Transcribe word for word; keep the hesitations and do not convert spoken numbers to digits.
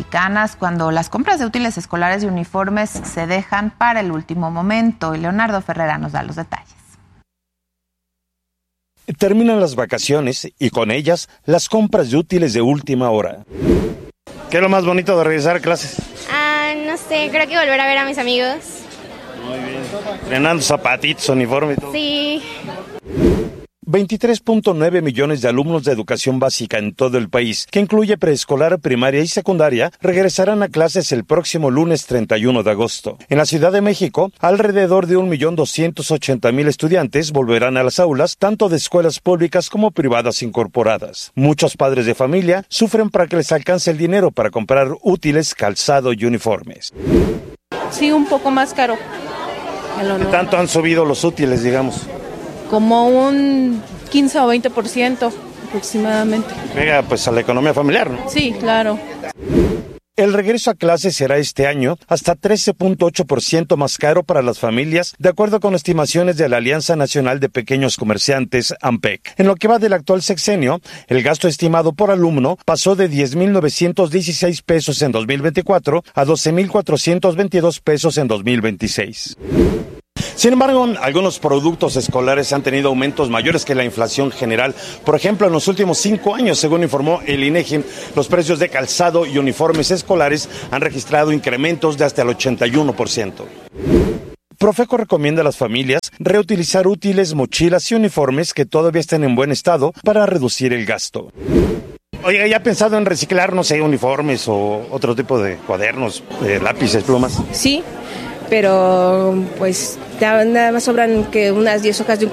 mexicanas cuando las compras de útiles escolares y uniformes se dejan para el último momento. Y Leonardo Ferrera nos da los detalles. Terminan las vacaciones y con ellas las compras de útiles de última hora. ¿Qué es lo más bonito de regresar a clases? Ah, no sé, creo que volver a ver a mis amigos. Muy bien. Estrenando zapatitos, uniforme y todo. Sí. veintitrés punto nueve millones de alumnos de educación básica en todo el país, que incluye preescolar, primaria y secundaria, regresarán a clases el próximo lunes treinta y uno de agosto. En la Ciudad de México, alrededor de un millón doscientos ochenta mil estudiantes volverán a las aulas, tanto de escuelas públicas como privadas incorporadas. Muchos padres de familia sufren para que les alcance el dinero para comprar útiles, calzado y uniformes. Sí, un poco más caro. ¿Qué tanto han subido los útiles, digamos? Como un quince o veinte por ciento aproximadamente. Pega pues a la economía familiar, ¿no? Sí, claro. El regreso a clases será este año hasta trece punto ocho por ciento más caro para las familias, de acuerdo con estimaciones de la Alianza Nacional de Pequeños Comerciantes, AMPEC. En lo que va del actual sexenio, el gasto estimado por alumno pasó de diez mil novecientos dieciséis pesos en dos mil veinticuatro a doce mil cuatrocientos veintidós pesos en dos mil veintiséis. Sin embargo, algunos productos escolares han tenido aumentos mayores que la inflación general. Por ejemplo, en los últimos cinco años, según informó el INEGI, los precios de calzado y uniformes escolares han registrado incrementos de hasta el ochenta y uno por ciento. Profeco recomienda a las familias reutilizar útiles, mochilas y uniformes que todavía estén en buen estado para reducir el gasto. Oiga, ¿ya ha pensado en reciclar, no sé, uniformes o otro tipo de cuadernos, eh, lápices, plumas? Sí, pero pues nada más sobran que unas diez hojas de un